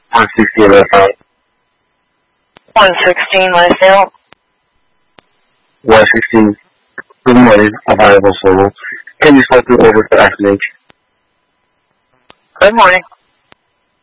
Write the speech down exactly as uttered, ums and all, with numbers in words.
one sixteen left out. one sixteen left out. one sixteen. Good morning, available solo. Can you start to over to F N H? Good morning.